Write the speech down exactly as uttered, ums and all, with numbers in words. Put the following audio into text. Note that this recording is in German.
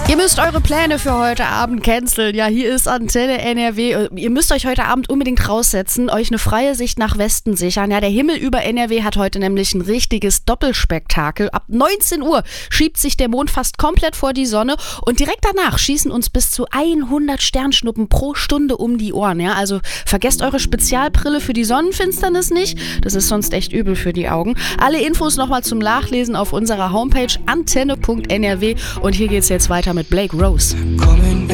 Ihr müsst eure Pläne für heute Abend canceln. Ja, hier ist Antenne N R W. Ihr müsst euch heute Abend unbedingt raussetzen, euch eine freie Sicht nach Westen sichern. Ja, der Himmel über N R W hat heute nämlich ein richtiges Doppelspektakel. Ab neunzehn Uhr schiebt sich der Mond fast komplett vor die Sonne und direkt danach schießen uns bis zu hundert Sternschnuppen pro Stunde um die Ohren. Ja, also vergesst eure Spezialbrille für die Sonnenfinsternis nicht. Das ist sonst echt übel für die Augen. Alle Infos nochmal zum Nachlesen auf unserer Homepage antenne punkt n r w und hier geht's jetzt weiter mit Blake Rose.